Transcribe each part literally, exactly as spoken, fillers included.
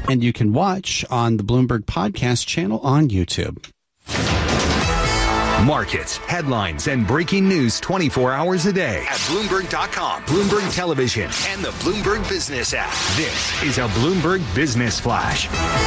And you can watch on the Bloomberg Podcast channel on YouTube. Markets, headlines, and breaking news twenty-four hours a day at Bloomberg dot com, Bloomberg Television, and the Bloomberg Business app. This is a Bloomberg Business Flash.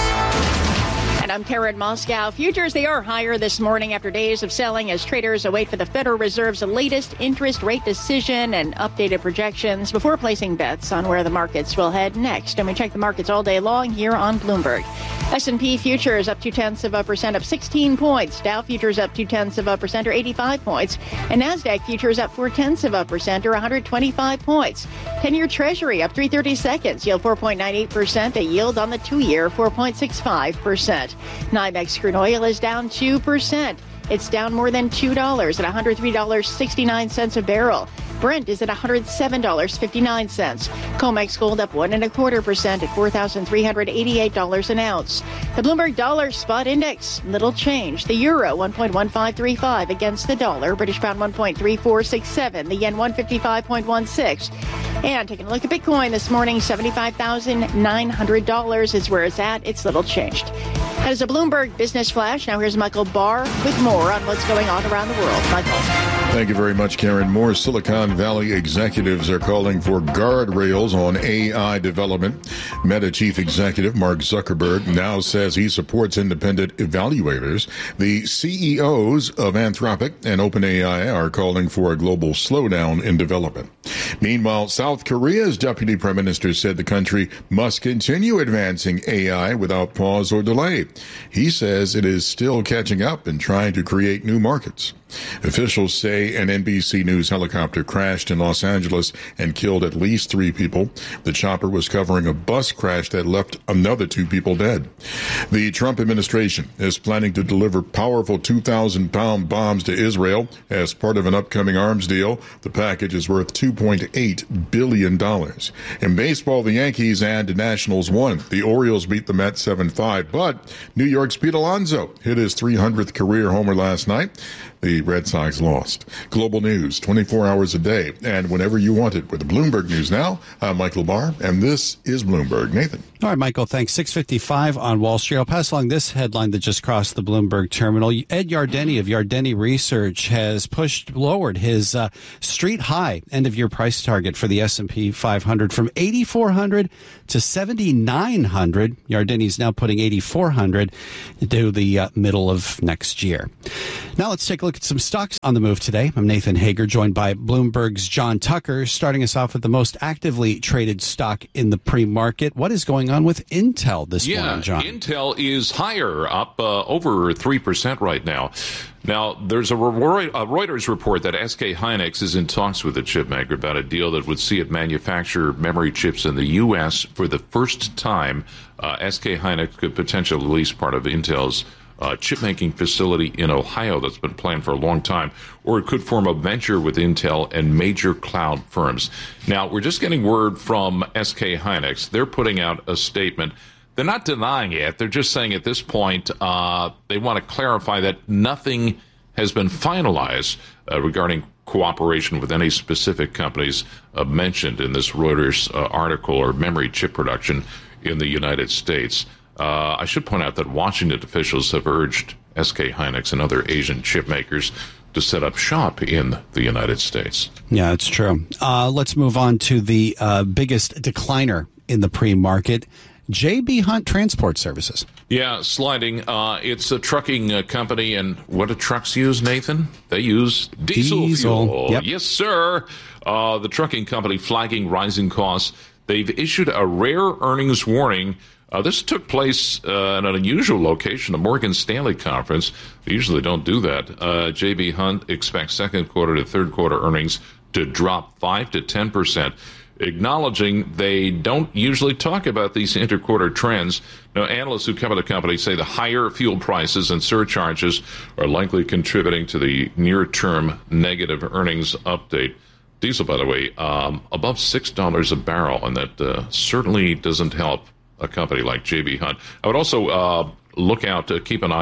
And I'm Karen Moscow. Futures, they are higher this morning after days of selling as traders await for the Federal Reserve's latest interest rate decision and updated projections before placing bets on where the markets will head next. And we check the markets all day long here on Bloomberg. S and P futures up two-tenths of a percent, up sixteen points. Dow futures up two-tenths of a percent, or eighty-five points. And NASDAQ futures up four-tenths of a percent, or one hundred twenty-five points. ten-year Treasury up three thirty-seconds, yield four point nine eight percent. A yield on the two-year, four point six five percent. NYMEX crude oil is down two percent. It's down more than two dollars at one hundred three dollars and sixty-nine cents a barrel. Brent is at one hundred seven dollars and fifty-nine cents. COMEX gold up one and a quarter percent at four thousand three hundred eighty-eight dollars an ounce. The Bloomberg Dollar Spot Index, little change. The euro one point one five three five against the dollar. British pound one point three four six seven. The yen one fifty-five point one six. And taking a look at Bitcoin this morning, seventy-five thousand nine hundred dollars is where it's at. It's little changed. That is a Bloomberg Business Flash. Now here's Michael Barr with more on what's going on around the world. Michael. Thank you very much, Karen. More Silicon Valley executives are calling for guardrails on A I development. Meta chief executive Mark Zuckerberg now says he supports independent evaluators. The C E Os of Anthropic and OpenAI are calling for a global slowdown in development. Meanwhile, South Korea's deputy prime minister said the country must continue advancing A I without pause or delay. He says it is still catching up and trying to create new markets. Officials say an N B C News helicopter crashed in Los Angeles and killed at least three people. The chopper was covering a bus crash that left another two people dead. The Trump administration is planning to deliver powerful two thousand pound bombs to Israel as part of an upcoming arms deal. The package is worth two point eight billion dollars. In baseball, the Yankees and the Nationals won. The Orioles beat the Mets seven five, but New York's Pete Alonso hit his three hundredth career homer last night. The Red Sox lost. Global news, twenty-four hours a day, and whenever you want it. With the Bloomberg News Now, I'm Michael Barr, and this is Bloomberg. Nathan. All right, Michael, thanks. six fifty-five on Wall Street. I'll pass along this headline that just crossed the Bloomberg terminal. Ed Yardeni of Yardeni Research has pushed, lowered his uh, street high end-of-year price target for the S and P five hundred from eighty-four hundred to seventy-nine hundred. Yardeni's now putting eighty-four hundred to the uh, middle of next year. Now let's take a look at some stocks on the move today. I'm Nathan Hager, joined by Bloomberg's John Tucker, starting us off with the most actively traded stock in the pre-market. What is going on with Intel this yeah, morning, John? Intel is higher, up uh, over three percent right now. Now, there's a Reuters report that S K Hynix is in talks with the chipmaker about a deal that would see it manufacture memory chips in the U S for the first time. Uh, S K Hynix could potentially lease part of Intel's Uh, chip-making facility in Ohio that's been planned for a long time, or it could form a venture with Intel and major cloud firms. Now, we're just getting word from S K Hynix. They're putting out a statement. They're not denying it. They're just saying at this point uh, they want to clarify that nothing has been finalized uh, regarding cooperation with any specific companies uh, mentioned in this Reuters uh, article or memory chip production in the United States. Uh, I should point out that Washington officials have urged S K Hynix and other Asian chip makers to set up shop in the United States. Yeah, it's true. Uh, let's move on to the uh, biggest decliner in the pre-market, J B. Hunt Transport Services. Yeah, sliding. Uh, it's a trucking uh, company, and what do trucks use, Nathan? They use diesel, diesel. fuel. Yep. Yes, sir. Uh, the trucking company flagging rising costs. They've issued a rare earnings warning. Uh, this took place uh, at an unusual location, a Morgan Stanley conference. They usually don't do that. Uh, J B. Hunt expects second quarter to third quarter earnings to drop five to ten percent, acknowledging they don't usually talk about these interquarter trends. Now, analysts who cover the company say the higher fuel prices and surcharges are likely contributing to the near-term negative earnings update. Diesel, by the way, um, above six dollars a barrel, and that uh, certainly doesn't help a company like J B. Hunt. I would also uh, look out, uh, keep an eye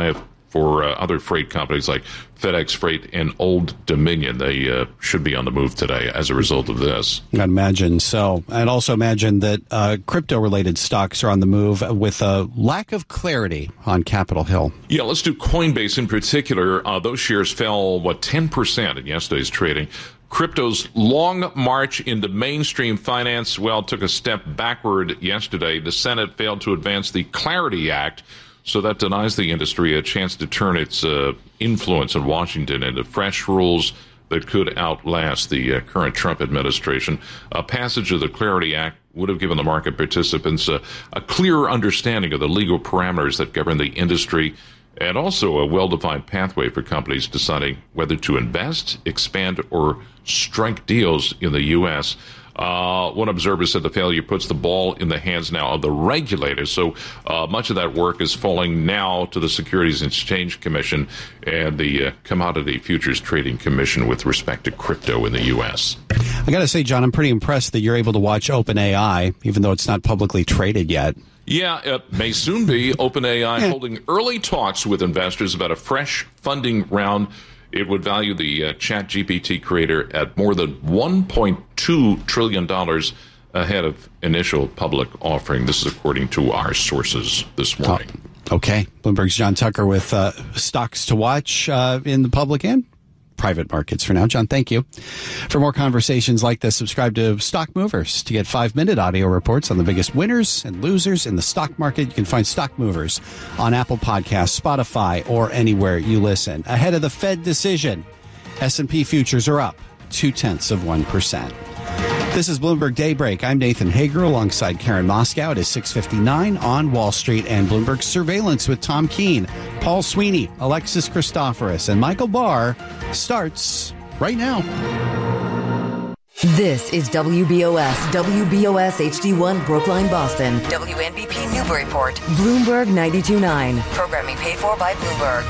for uh, other freight companies like FedEx Freight and Old Dominion. They uh, should be on the move today as a result of this. I'd imagine so. I'd also imagine that uh, crypto-related stocks are on the move with a lack of clarity on Capitol Hill. Yeah, let's do Coinbase in particular. Uh, those shares fell, what, ten percent in yesterday's trading. Crypto's long march into mainstream finance, well, took a step backward yesterday. The Senate failed to advance the Clarity Act, so that denies the industry a chance to turn its uh, influence in Washington into fresh rules that could outlast the uh, current Trump administration. A passage of the Clarity Act would have given the market participants uh, a clearer understanding of the legal parameters that govern the industry, and also a well-defined pathway for companies deciding whether to invest, expand, or strike deals in the U S Uh, one observer said the failure puts the ball in the hands now of the regulators. So uh, much of that work is falling now to the Securities and Exchange Commission and the uh, Commodity Futures Trading Commission with respect to crypto in the U S. I got to say, John, I'm pretty impressed that you're able to watch OpenAI, even though it's not publicly traded yet. Yeah, it may soon be. OpenAI holding early talks with investors about a fresh funding round. It would value the uh, ChatGPT creator at more than one point two trillion dollars ahead of initial public offering. This is according to our sources this morning. Oh, okay. Bloomberg's John Tucker with uh, stocks to watch uh, in the public and private markets for now. John, thank you. For more conversations like this, subscribe to Stock Movers to get five-minute audio reports on the biggest winners and losers in the stock market. You can find Stock Movers on Apple Podcasts, Spotify, or anywhere you listen. Ahead of the Fed decision, S and P futures are up two-tenths of one percent. This is Bloomberg Daybreak. I'm Nathan Hager alongside Karen Moscow. It is six fifty-nine on Wall Street, and Bloomberg Surveillance with Tom Keene, Paul Sweeney, Alexis Christoforous, and Michael Barr starts right now. This is W B O S, W B O S H D one Brookline, Boston, W N B P Newburyport, Bloomberg ninety-two point nine. Programming paid for by Bloomberg.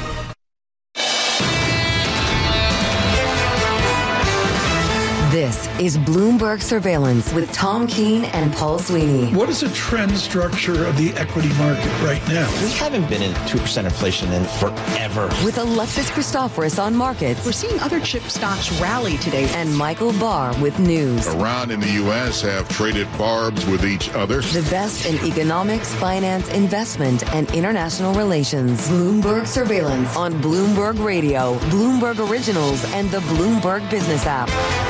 This is Bloomberg Surveillance with Tom Keene and Paul Sweeney. What is the trend structure of the equity market right now? We haven't been in two percent inflation in forever. With Alexis Christoforous on markets. We're seeing other chip stocks rally today. And Michael Barr with news. Around in the U S have traded barbs with each other. The best in economics, finance, investment, and international relations. Bloomberg Surveillance on Bloomberg Radio, Bloomberg Originals, and the Bloomberg Business app.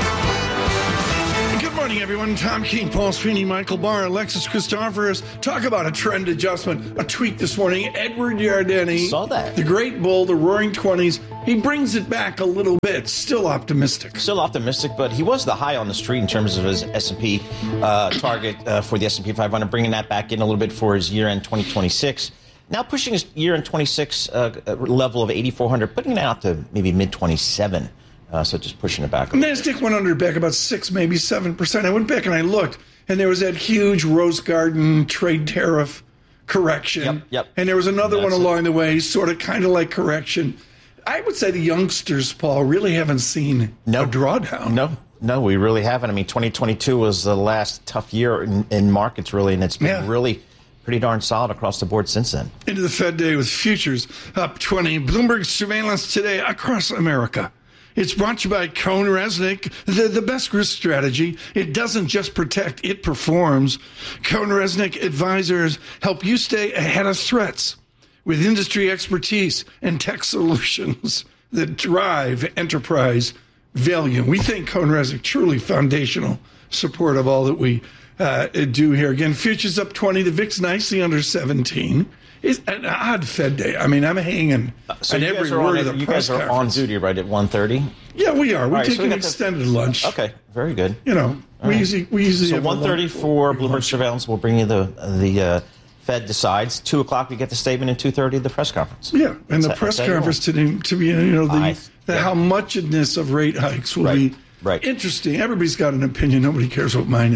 Good morning, everyone. Tom Keene, Paul Sweeney, Michael Barr, Alexis Christoforous. Talk about a trend adjustment. A tweet this morning. Edward Yardeni. Saw that. The great bull, the roaring twenties. He brings it back a little bit. Still optimistic. Still optimistic, but he was the high on the street in terms of his S and P uh, target uh, for the S and P five hundred, bringing that back in a little bit for his year-end twenty twenty-six. Now pushing his year-end twenty-six uh, level of eighty-four hundred, putting it out to maybe mid twenty-seven. Uh, so just pushing it back. NASDAQ went under back about six, maybe seven percent. I went back and I looked, and there was that huge Rose Garden trade tariff correction. Yep, yep. And there was another That's one along it. the way, sort of kind of like correction. I would say the youngsters, Paul, really haven't seen no. a drawdown. No, no, we really haven't. I mean, twenty twenty-two was the last tough year in, in markets, really, and it's been Yeah. really pretty darn solid across the board since then. Into the Fed day with futures up twenty. Bloomberg Surveillance today across America. It's brought to you by CohnReznick, the, the best risk strategy. It doesn't just protect, it performs. CohnReznick advisors help you stay ahead of threats with industry expertise and tech solutions that drive enterprise value. We think CohnReznick truly foundational support of all that we uh, do here. Again, futures up twenty, the V I X nicely under seventeen. It's an odd Fed day. I mean, I'm hanging So on you every guys are word on, of the you press guys are on conference. duty right at one thirty? Yeah, we are. We All right, take so we an got the- extended lunch. Okay, very good. You know, we right. usually we usually So have a one thirty lunch- for big Bloomberg lunch. Surveillance. We'll bring you the the uh, Fed decides. Two o'clock we get the statement, and two thirty the press conference. Yeah, and That's the how- press that's how you conference today to be, you know, the, I- the yeah. how muchedness of rate hikes will Right, be right. interesting. Everybody's got an opinion. Nobody cares what mine is.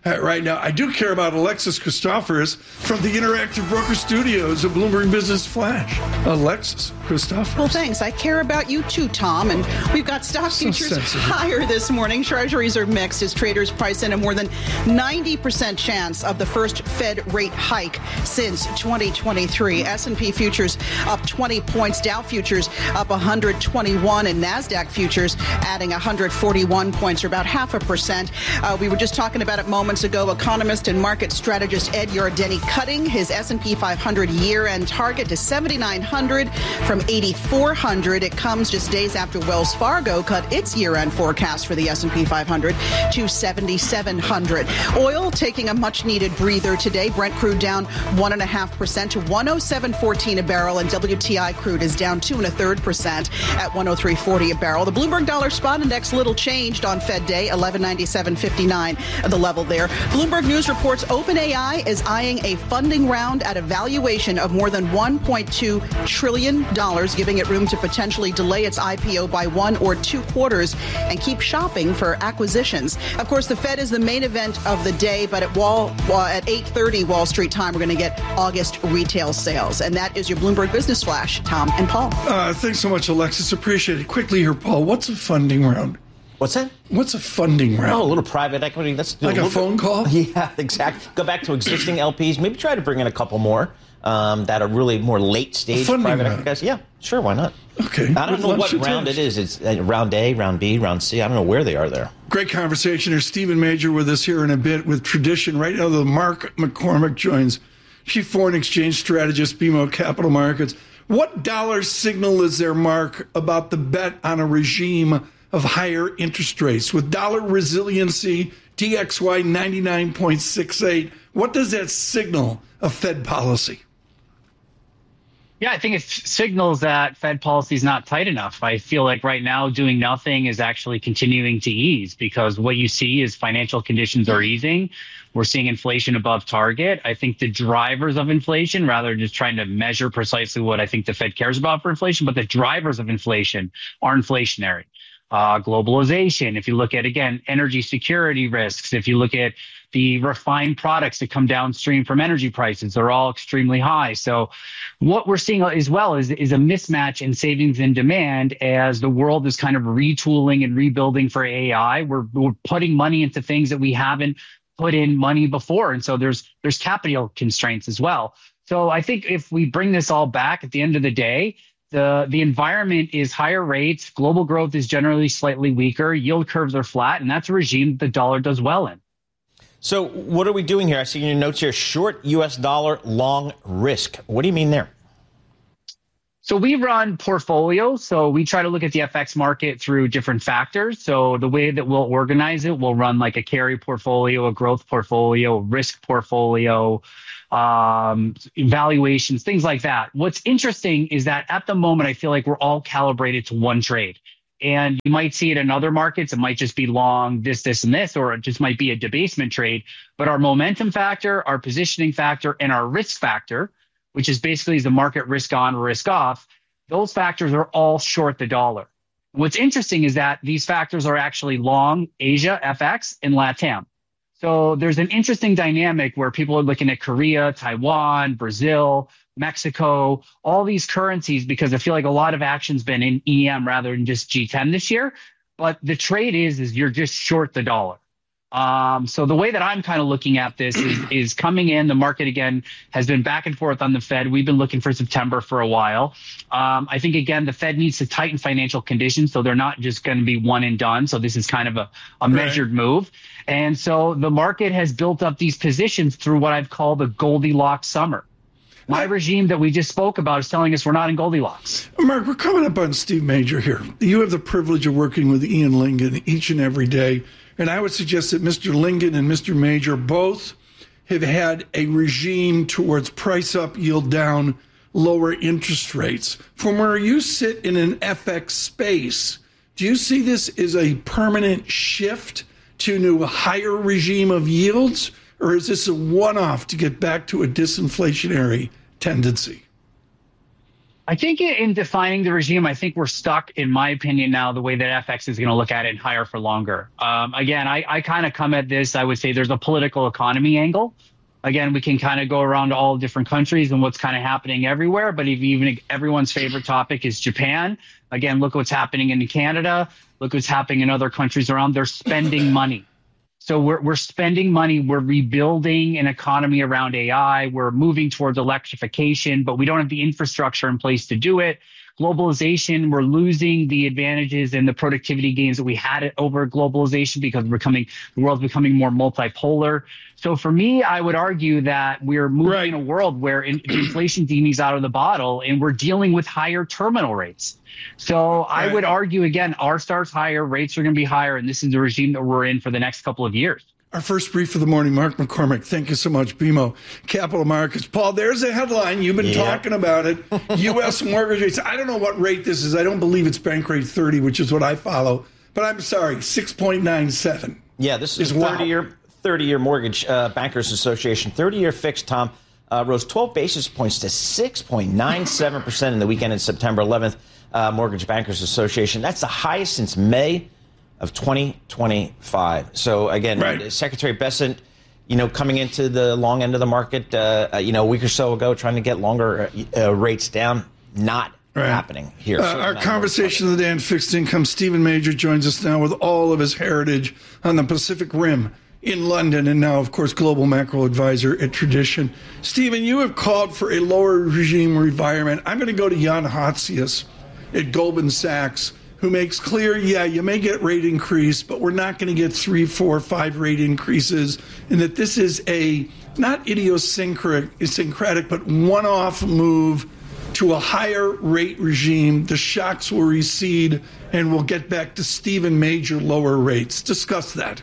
uh, right now. I do care about Alexis Christoforous from the Interactive Broker Studios of Bloomberg Business Flash. Alexis Christoforous. Well, thanks. I care about you too, Tom. And we've got stock So futures sensitive. higher this morning. Treasuries are mixed as traders price in a more than ninety percent chance of the first Fed rate hike since twenty twenty-three. S and P futures up twenty points, Dow futures up one hundred twenty-one, and NASDAQ futures adding one hundred forty-one points, or about half a percent. Uh, we were just talking about it moments ago. Economist and market strategist Ed Yardeni cutting his S and P five hundred year-end target to seventy-nine hundred from eighty-four hundred. It comes just days after Wells Fargo cut its year-end forecast for the S and P five hundred to seventy-seven hundred. Oil taking a much-needed breather today. Brent crude down one and a half percent to one oh seven fourteen a barrel, and W T I crude is down two and a third percent at one oh three forty a barrel. The Bloomberg Dollar Spot Index little changed on Fed Day, eleven ninety-seven fifty-nine, the level there. Bloomberg News reports OpenAI is eyeing a funding round at a valuation of more than one point two trillion dollars, giving it room to potentially delay its I P O by one or two quarters and keep shopping for acquisitions. Of course, the Fed is the main event of the day, but at Wall uh, at eight thirty Wall Street time, we're going to get August retail sales. And that is your Bloomberg Business Flash. Tom and Paul. Uh, thanks so much, Alexis. Appreciate it. Quickly here, Paul. What's a funding round? What's that? What's a funding round? Oh, a little private equity. Let's do Like a, a little phone bit- call? Yeah, exactly. Go back to existing L Ps. Maybe try to bring in a couple more um, that are really more late stage funding private round. equity guys. Yeah, sure. Why not? Okay. I don't With know lunch what and round toast. it is. It's uh, round A, round B, round C. I don't know where they are there. Great conversation. There's Stephen Major with us here in a bit with Tradition. Right now, the Mark McCormick joins, Chief Foreign Exchange Strategist, B M O Capital Markets. What dollar signal is there, Mark, about the bet on a regime of higher interest rates? With dollar resiliency, D X Y ninety-nine point six eight, what does that signal of Fed policy? Yeah, I think it signals that Fed policy is not tight enough. I feel like right now doing nothing is actually continuing to ease, because what you see is financial conditions are easing. We're seeing inflation above target. I think the drivers of inflation, rather than just trying to measure precisely what I think the Fed cares about for inflation, but the drivers of inflation are inflationary. Uh, globalization, if you look at, again, energy security risks, if you look at the refined products that come downstream from energy prices, they're all extremely high. So what we're seeing as well is, is a mismatch in savings and demand as the world is kind of retooling and rebuilding for A I. We're, we're putting money into things that we haven't put in money before. And so there's there's capital constraints as well. So I think if we bring this all back at the end of the day, The the environment is higher rates, global growth is generally slightly weaker, yield curves are flat, and that's a regime that the dollar does well in. So what are we doing here? I see in your notes here, short U S dollar, long risk. What do you mean there? So we run portfolios. So we try to look at the F X market through different factors. So the way that we'll organize it, we'll run like a carry portfolio, a growth portfolio, a risk portfolio, um, valuations, things like that. What's interesting is that at the moment, I feel like we're all calibrated to one trade. And you might see it in other markets. It might just be long, this, this, and this, or it just might be a debasement trade. But our momentum factor, our positioning factor, and our risk factor, which is basically the market risk on, risk off, those factors are all short the dollar. What's interesting is that these factors are actually long Asia, F X, and LATAM. So there's an interesting dynamic where people are looking at Korea, Taiwan, Brazil, Mexico, all these currencies, because I feel like a lot of action's been in E M rather than just G ten this year. But the trade is, is you're just short the dollar. Um, so the way that I'm kind of looking at this is, is coming in. The market, again, has been back and forth on the Fed. We've been looking for September for a while. Um, I think, again, the Fed needs to tighten financial conditions, so they're not just going to be one and done. So this is kind of a, a measured move. And so the market has built up these positions through what I've called the Goldilocks summer. My regime that we just spoke about is telling us we're not in Goldilocks. Mark, we're coming up on Steve Major here. You have the privilege of working with Ian Lingen each and every day. And I would suggest that Mister Lingen and Mister Major both have had a regime towards price up, yield down, lower interest rates. From where you sit in an F X space, do you see this as a permanent shift to a new higher regime of yields? Or is this a one-off to get back to a disinflationary tendency? I think in defining the regime, I think we're stuck, in my opinion, now the way that F X is going to look at it and higher for longer. Um, again, I, I kind of come at this, I would say there's a political economy angle. Again, we can kind of go around to all different countries and what's kind of happening everywhere. But if even everyone's favorite topic is Japan, again, look what's happening in Canada. Look what's happening in other countries around. They're spending money. So we're we're spending money. We're rebuilding an economy around A I. We're moving towards electrification, but we don't have the infrastructure in place to do it. Globalization, we're losing the advantages and the productivity gains that we had over globalization because we're becoming, the world's becoming more multipolar. So for me, I would argue that we're moving right. in a world where in, inflation genie's out of the bottle and we're dealing with higher terminal rates. So right. I would argue, again, R star's higher, rates are going to be higher, and this is the regime that we're in for the next couple of years. Our first brief of the morning, Mark McCormick. Thank you so much, B M O Capital Markets. Paul, there's a headline. You've been yeah. talking about it. U S mortgage rates. I don't know what rate this is. I don't believe it's bank rate thirty, which is what I follow. But I'm sorry, six point nine seven. Yeah, this is, is thirty-year wow. thirty-year mortgage uh, bankers association. thirty-year fixed, Tom, uh, rose twelve basis points to six point nine seven percent in the weekend in September eleventh. Uh, mortgage bankers association. That's the highest since May of twenty twenty-five. So again, right. Secretary Bessent, you know, coming into the long end of the market, uh, you know, a week or so ago, trying to get longer uh, rates down, not right. happening here. Uh, our conversation of the day on fixed income. Stephen Major joins us now with all of his heritage on the Pacific Rim in London, and now, of course, global macro advisor at Tradition. Stephen, you have called for a lower regime environment. I'm going to go to Jan Hatzius at Goldman Sachs, who makes clear, yeah, you may get rate increase, but we're not going to get three, four, five rate increases, and that this is a not idiosyncratic, but one-off move to a higher rate regime. The shocks will recede, and we'll get back to Stephen Major lower rates. Discuss that.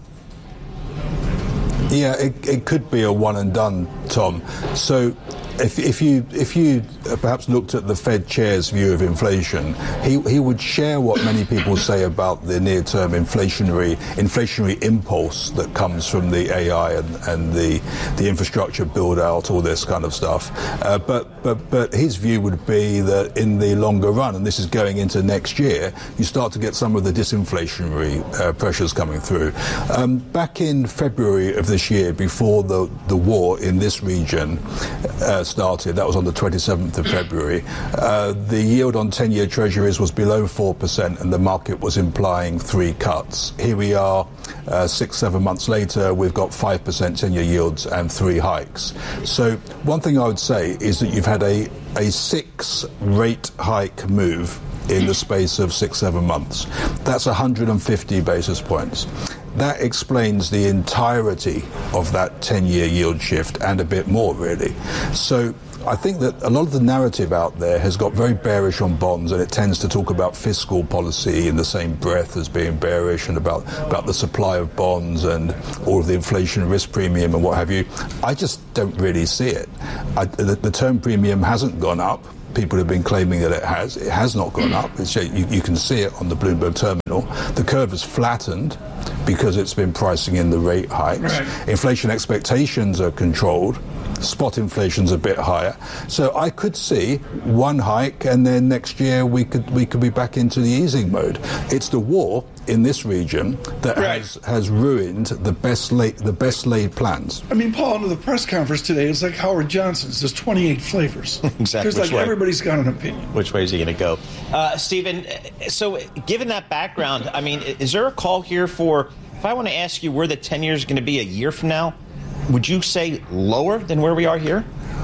Yeah, it, it could be a one and done, Tom. So if, if you if you perhaps looked at the Fed chair's view of inflation, he he would share what many people say about the near-term inflationary inflationary impulse that comes from the A I and, and the the infrastructure build-out, all this kind of stuff. Uh, but but but his view would be that in the longer run, and this is going into next year, you start to get some of the disinflationary uh, pressures coming through. Um, back in February of this year, before the the war in this region uh, started, that was on the twenty-seventh of February, uh, the yield on ten-year treasuries was below four percent and the market was implying three cuts. Here we are, uh, six, seven months later, we've got five percent ten-year yields and three hikes. So one thing I would say is that you've had a, a six rate hike move in the space of six, seven months. That's one hundred fifty basis points. That explains the entirety of that ten-year yield shift and a bit more, really. So I think that a lot of the narrative out there has got very bearish on bonds, and it tends to talk about fiscal policy in the same breath as being bearish, and about, about the supply of bonds and all of the inflation risk premium and what have you. I just don't really see it. I, the, the term premium hasn't gone up. People have been claiming that it has. It has not gone up. It's, you, you can see it on the Bloomberg terminal. The curve has flattened because it's been pricing in the rate hikes. Right. Inflation expectations are controlled. Spot inflation's a bit higher. So I could see one hike, and then next year we could we could be back into the easing mode. It's the war in this region that right. has has ruined the best laid the best laid plans. I mean, Paul, into the press conference today, it's like Howard Johnson's. There's twenty-eight flavors. Exactly. There's like way? everybody's got an opinion. Which way is he going to go? Uh, Stephen, so given that background, I mean, is there a call here for, if I want to ask you where the ten years is going to be a year from now, would you say lower than where we are here?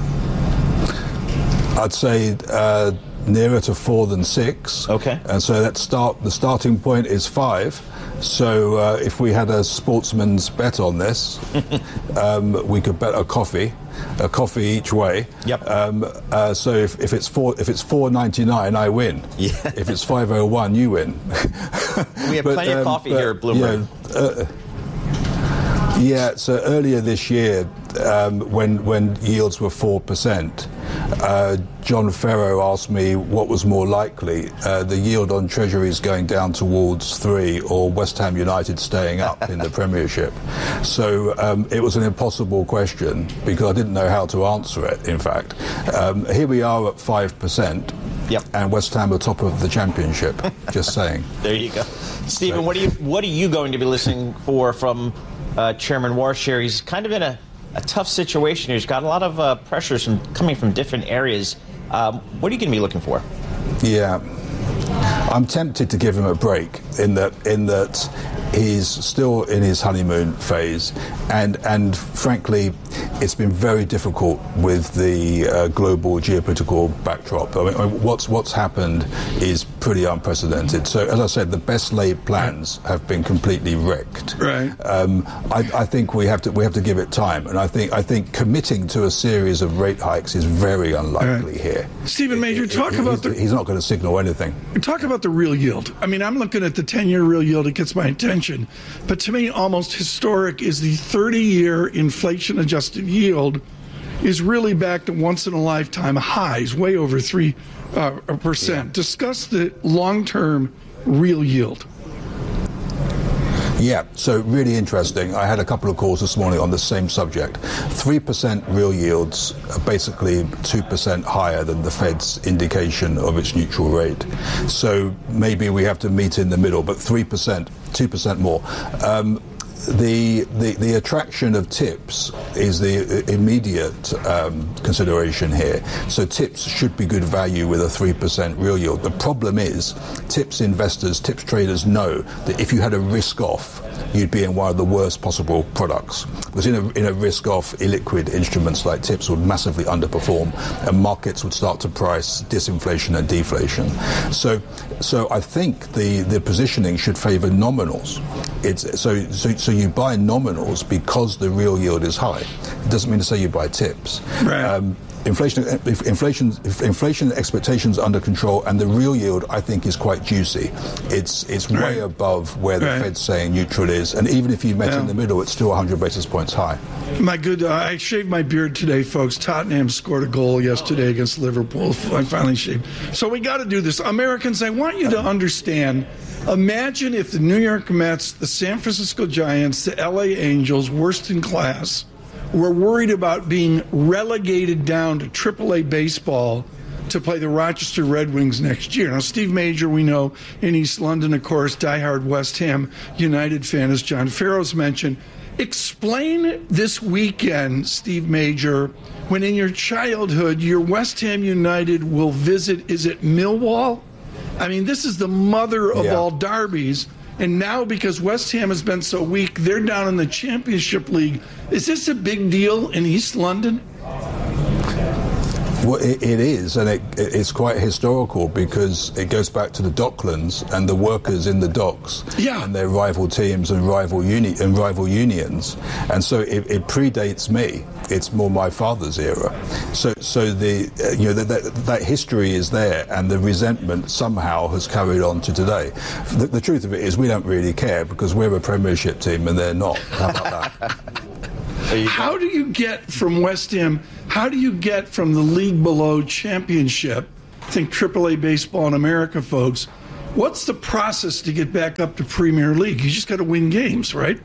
I'd say uh, nearer to four than six. Okay. And so that start the starting point is five. So uh, if we had a sportsman's bet on this, um, we could bet a coffee, a coffee each way. Yep. Um, uh, so if, if it's four, if it's four ninety nine, I win. Yeah. If it's five oh one, you win. We have but, plenty um, of coffee but, here at Bloomberg. Yeah, uh, Yeah, so earlier this year, um, when when yields were four percent, uh, John Ferro asked me what was more likely, uh, the yield on Treasuries going down towards three or West Ham United staying up in the Premiership. So um, it was an impossible question because I didn't know how to answer it, in fact. Um, here we are at five percent. Yep. And West Ham are top of the Championship. Just saying. There you go. Stephen, what are you what are you going to be listening for from uh, Chairman Warshaw? He's kind of in a, a tough situation here. He's got a lot of uh, pressures from coming from different areas. Um, what are you going to be looking for? Yeah. I'm tempted to give him a break in that in that he's still in his honeymoon phase, and and frankly, it's been very difficult with the uh, global geopolitical backdrop. I mean, what's what's happened is pretty unprecedented. So, as I said, the best laid plans have been completely wrecked. Right. Um, I, I think we have to we have to give it time, and I think I think committing to a series of rate hikes is very unlikely right. here. Stephen Major, talk it, about the. the. He's not going to signal anything. Talk about the real yield. I mean, I'm looking at the ten-year real yield. It gets my attention. But to me, almost historic is the thirty-year inflation-adjusted yield is really back to once-in-a-lifetime highs, way over three uh, percent. Yeah. Discuss the long-term real yield. Yeah, so really interesting. I had a couple of calls this morning on the same subject. three percent real yields are basically two percent higher than the Fed's indication of its neutral rate. So maybe we have to meet in the middle, but three percent, two percent more. Um, The, the the attraction of tips is the immediate um, consideration here. So tips should be good value with a three percent real yield. The problem is tips investors, tips traders know that if you had a risk off, you'd be in one of the worst possible products. Because in a, in a risk-off, illiquid instruments like tips would massively underperform, and markets would start to price disinflation and deflation. So, so I think the, the positioning should favour nominals. It's so, so so you buy nominals because the real yield is high. It doesn't mean to say you buy tips. Right. Um, Inflation, if inflation, if inflation expectations under control, and the real yield, I think, is quite juicy. It's it's way right. above where the right. Fed's saying neutral is, and even if you met yeah. in the middle, it's still one hundred basis points high. My good, uh, I shaved my beard today, folks. Tottenham scored a goal yesterday against Liverpool. I finally shaved. So we got to do this, Americans. I want you to understand. Imagine if the New York Mets, the San Francisco Giants, the L A Angels, worst in class, were worried about being relegated down to triple A baseball to play the Rochester Red Wings next year. Now, Steve Major, we know in East London, of course, diehard West Ham United fan, as John Farrow's mentioned. Explain this weekend, Steve Major, when in your childhood, your West Ham United will visit, is it Millwall? I mean, this is the mother of yeah. all derbies. And now, because West Ham has been so weak, they're down in the Championship League. Is this a big deal in East London? Well, it, it is, and it, it's quite historical because it goes back to the Docklands and the workers in the docks yeah. and their rival teams and rival uni- and rival unions, and so it, it predates me. It's more my father's era. So, so the uh, you know that, that that history is there, and the resentment somehow has carried on to today. The, the truth of it is, we don't really care because we're a Premiership team and they're not. How about that? How do you get from West Ham, how do you get from the league below Championship, think triple A baseball in America, folks, what's the process to get back up to Premier League? You just got to win games, right?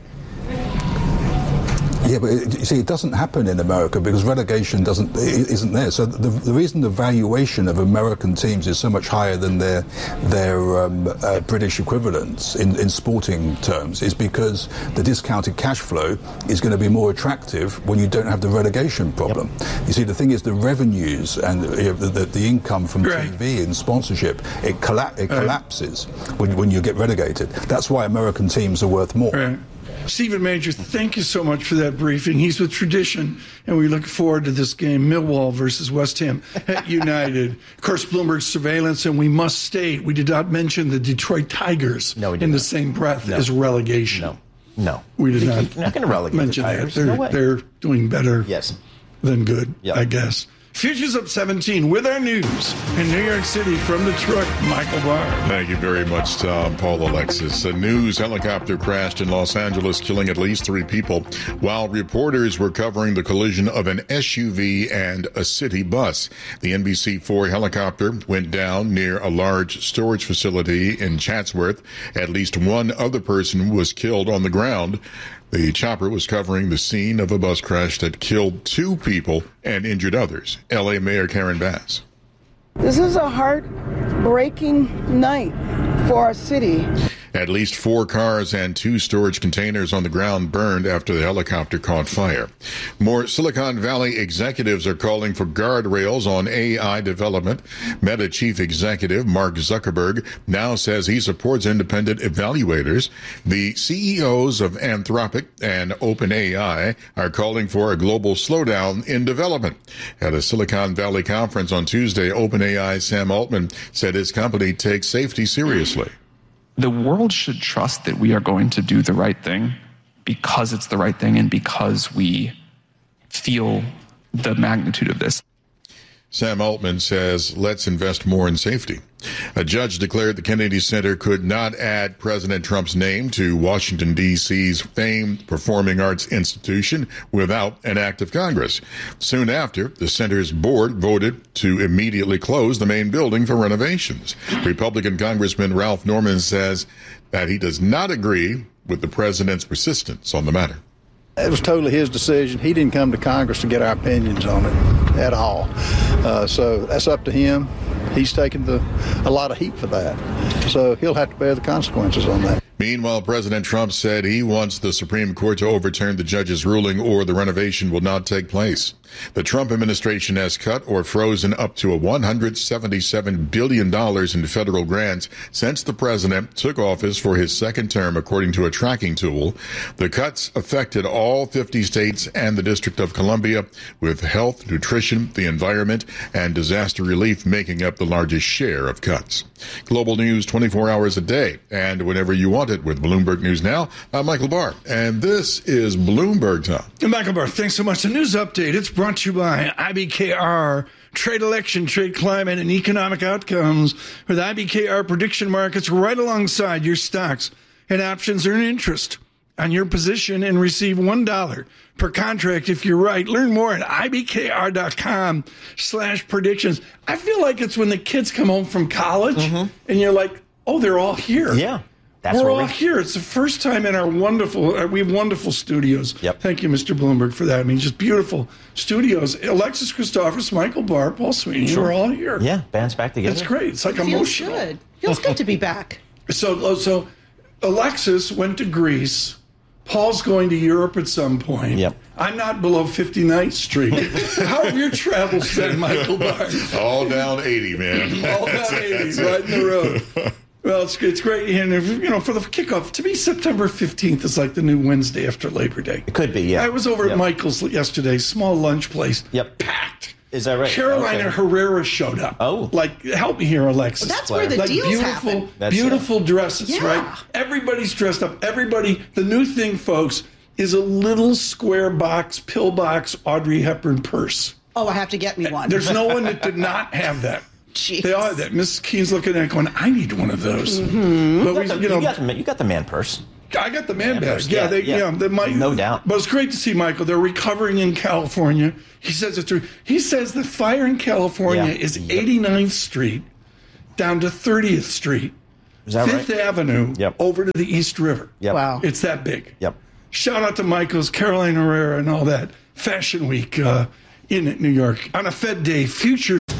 Yeah, but it, you see, it doesn't happen in America because relegation doesn't isn't there. So the, the reason the valuation of American teams is so much higher than their their um, uh, British equivalents in, in sporting terms is because the discounted cash flow is going to be more attractive when you don't have the relegation problem. Yep. You see, the thing is, the revenues and you know, the, the, the income from right. T V and sponsorship it, colla- it right. collapses when when you get relegated. That's why American teams are worth more. Right. Stephen Major, thank you so much for that briefing. He's with Tradition, and we look forward to this game, Millwall versus West Ham United. Of course, Bloomberg surveillance, and we must state, we did not mention the Detroit Tigers no, in not. the same breath no. as relegation. No, no. We did not, not going to relegate mention the Tigers. that. They're, No way. They're doing better yes. than good, yep. I guess. Futures up seventeen with our news in New York City from Detroit, Michael Barr. Thank you very much, Tom. Paul Alexis. A news helicopter crashed in Los Angeles, killing at least three people, while reporters were covering the collision of an S U V and a city bus. The N B C four helicopter went down near a large storage facility in Chatsworth. At least one other person was killed on the ground. The chopper was covering the scene of a bus crash that killed two people and injured others. L A Mayor Karen Bass. This is a heartbreaking night for our city. At least four cars and two storage containers on the ground burned after the helicopter caught fire. More Silicon Valley executives are calling for guardrails on A I development. Meta chief executive Mark Zuckerberg now says he supports independent evaluators. The C E Os of Anthropic and OpenAI are calling for a global slowdown in development. At a Silicon Valley conference on Tuesday, OpenAI Sam Altman said his company takes safety seriously. The world should trust that we are going to do the right thing because it's the right thing and because we feel the magnitude of this. Sam Altman says, let's invest more in safety. A judge declared the Kennedy Center could not add President Trump's name to Washington, D C's famed performing arts institution without an act of Congress. Soon after, the center's board voted to immediately close the main building for renovations. Republican Congressman Ralph Norman says that he does not agree with the president's persistence on the matter. It was totally his decision. He didn't come to Congress to get our opinions on it at all. Uh, so that's up to him. He's taken the, a lot of heat for that. So he'll have to bear the consequences on that. Meanwhile, President Trump said he wants the Supreme Court to overturn the judge's ruling or the renovation will not take place. The Trump administration has cut or frozen up to a one hundred seventy-seven billion dollars in federal grants since the president took office for his second term, according to a tracking tool. The cuts affected all fifty states and the District of Columbia, with health, nutrition, the environment, and disaster relief making up the largest share of cuts. Global news twenty-four hours a day and whenever you want it with Bloomberg News Now. I'm Michael Barr, and this is Bloomberg Time. And Michael Barr, thanks so much. The news update, it's brought to you by I B K R, trade election, trade climate, and economic outcomes with I B K R prediction markets right alongside your stocks and options earn interest on your position and receive one dollar per contract if you're right. Learn more at ibkr.com slash predictions. I feel like it's when the kids come home from college mm-hmm. and you're like, oh, they're all here. Yeah. That's We're all we... here. It's the first time in our wonderful, uh, we have wonderful studios. Yep. Thank you, Mister Bloomberg, for that. I mean, just beautiful studios. Alexis Christophers, Michael Barr, Paul Sweeney, Sure. we're all here. Yeah, band's back together. It's great. It's like it feels emotional. Good. Feels good to be back. So, so Alexis went to Greece. Paul's going to Europe at some point. Yep. I'm not below fifty-ninth Street. How have your travels been, Michael Barr? All down eighty, man. All down eighty, right in the road. Well, it's it's great, and if, you know, for the kickoff, to me, September fifteenth is like the new Wednesday after Labor Day. It could be, yeah. I was over yep. at Michael's yesterday, small lunch place. Yep. Packed. Is that right? Carolina okay. Herrera showed up. Oh. Like, help me here, Alexis. Well, that's where the like deals beautiful, happen. That's beautiful it. dresses, Yeah. right? Everybody's dressed up. Everybody, the new thing, folks, is a little square box, pillbox Audrey Hepburn purse. Oh, I have to get me one. There's no one that did not have that. Jeez. They all have that. Missus Keen's looking at it going, I need one of those. Mm-hmm. But You we, got, the, you know, you, got the, you got the man purse. I got the man, man bag. purse. Yeah, Yeah, they, yeah. yeah, they might, No doubt. But it's great to see Michael. They're recovering in California. He says it's true. He says the fire in California Yeah. is Yep. eighty-ninth Street down to thirtieth Street, Is that Fifth right? Avenue, Yep. over to the East River. Yep. Wow. It's that big. Yep. Shout out to Michael's, Carolina Herrera, and all that. Fashion Week uh, in New York. On a Fed day, future.